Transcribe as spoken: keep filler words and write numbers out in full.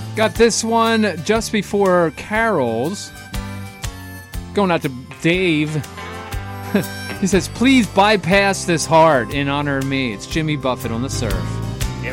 Got this one just before Carol's. Going out to Dave. He says, please bypass this heart in honor of me. It's Jimmy Buffett on the Surf.